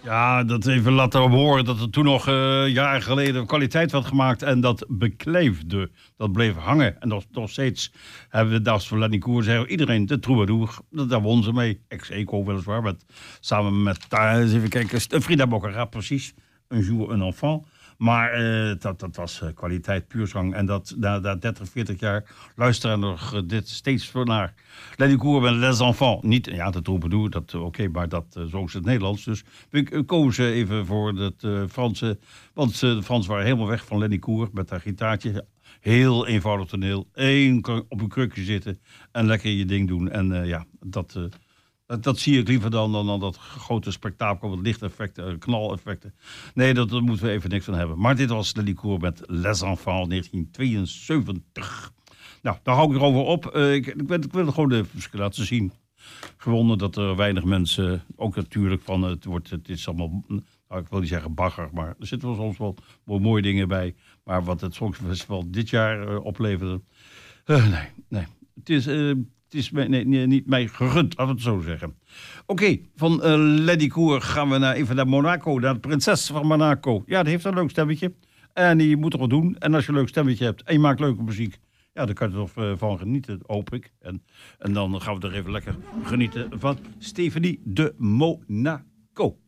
Ja, dat even laten horen dat er toen nog jaren geleden kwaliteit werd gemaakt en dat bekleefde. Dat bleef hangen. En nog steeds hebben we dat voor Lenny Koer zeggen iedereen, de troubadour, daar won ze mee. Ex-Eco weliswaar, samen met, even kijken, Frida Boccara, precies. Un jour un enfant. Maar dat was kwaliteit, puurzang. En dat na 30, 40 jaar luisteren nog dit steeds naar. Lenny Koer met Les Enfants. Niet, ja, de troubadour, dat oké, maar dat zo is het Nederlands. Dus we kozen even voor het Franse. Want de Fransen waren helemaal weg van Lenny Koer met haar gitaartje. Heel eenvoudig toneel. Op een krukje zitten en lekker je ding doen. En dat zie ik liever dan dat grote spektakel met lichteffecten, knaleffecten. Nee, daar moeten we even niks van hebben. Maar dit was Lenny Koer met Les Enfants 1972. Nou, daar hou ik erover op. Ik wil gewoon de verschil laten zien. Gewonnen dat er weinig mensen, ook natuurlijk van het is allemaal, nou, ik wil niet zeggen bagger, maar er zitten wel soms wel mooie dingen bij. Maar wat het Songfestival dit jaar opleverde, nee. Het is niet mij gegund, laten we het zo zeggen. Oké, van Lenny Koer gaan we even naar Monaco, naar de prinses van Monaco. Ja, die heeft een leuk stemmetje. En die moet er wat doen. En als je een leuk stemmetje hebt en je maakt leuke muziek, ja, dan kan je er van genieten, hoop ik. En dan gaan we er even lekker genieten van Stephanie de Monaco.